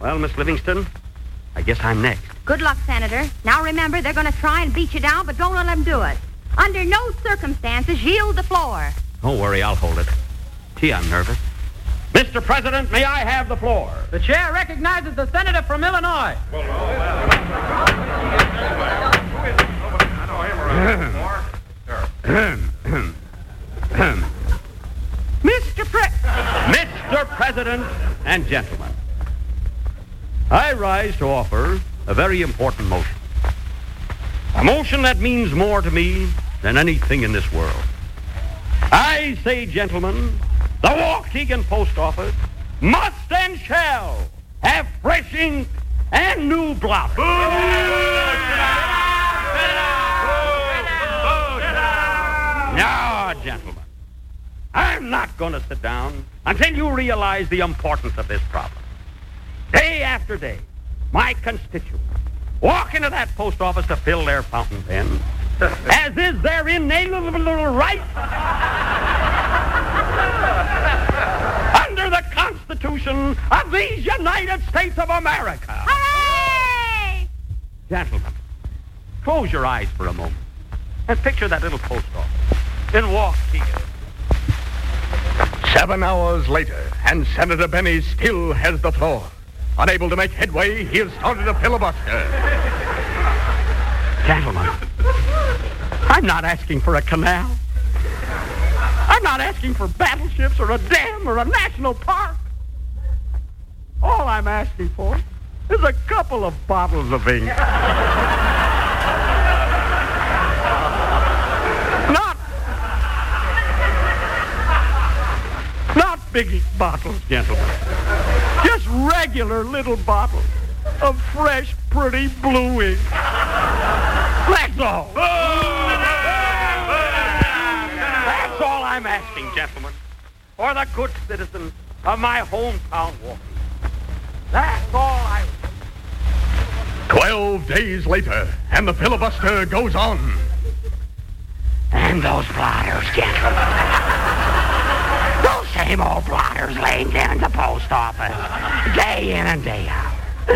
Well, Miss Livingston, I guess I'm next. Good luck, Senator. Now remember, they're going to try and beat you down, but don't let them do it. Under no circumstances yield the floor. Don't worry, I'll hold it. Gee, I'm nervous. Mr. President, may I have the floor? The chair recognizes the senator from Illinois. Mr. President and gentlemen, I rise to offer a very important motion. A motion that means more to me than anything in this world. I say, gentlemen, the Waukegan Post Office must and shall have fresh ink and new blotters. Now, gentlemen, I'm not going to sit down until you realize the importance of this problem. Day after day, my constituents walk into that post office to fill their fountain pen, as is their inalienable right under the Constitution of these United States of America. Hooray! Gentlemen, close your eyes for a moment and picture that little post office in Waukegan. 7 hours later, and Senator Benny still has the floor. Unable to make headway, he has started a filibuster. Gentlemen, I'm not asking for a canal. I'm not asking for battleships or a dam or a national park. All I'm asking for is a couple of bottles of ink. Not big bottles, gentlemen. Just regular little bottles of fresh, pretty blue ink. That's all. That's all I'm asking, gentlemen, for the good citizens of my hometown, Waukegan. That's all I... 12 days later, and the filibuster goes on. And those blotters, gentlemen. Those same old blotters laying there in the post office, day in and day out.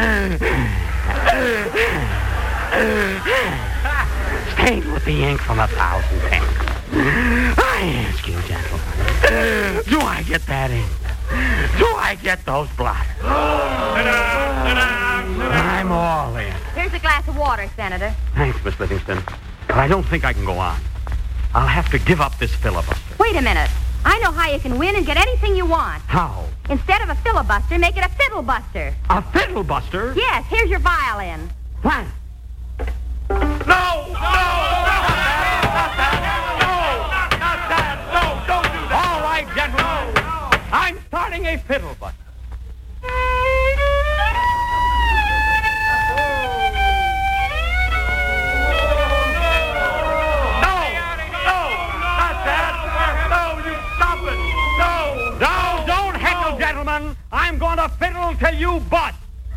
Stained with the ink from 1,000 pens. I ask you, gentlemen, do I get that ink? Do I get those blotters? I'm all in. Here's a glass of water, Senator. Thanks, Miss Livingston, but I don't think I can go on. I'll have to give up this filibuster. Wait a minute. I know how you can win and get anything you want. How? Instead of a filibuster, make it a fiddlebuster. A fiddlebuster? Yes, here's your violin. What? Don't do that. All right, gentlemen. I'm starting a fiddlebuster. I'm going to fiddle till you bust.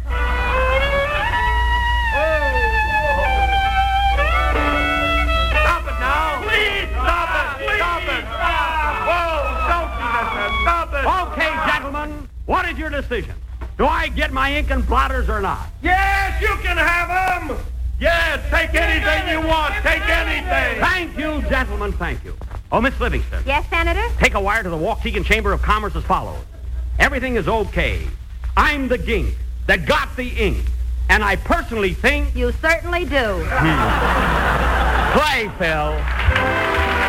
Stop it now. Please stop it. Stop it. Whoa, don't do that. Stop it. Okay, gentlemen, what is your decision? Do I get my ink and blotters or not? Yes, you can have them. Yeah, take anything you want. Take anything. Thank you, gentlemen, thank you. Oh, Miss Livingston. Yes, Senator? Take a wire to the Waukegan Chamber of Commerce as follows. Everything is okay. I'm the gink that got the ink, and I personally think... You certainly do. Play, Phil.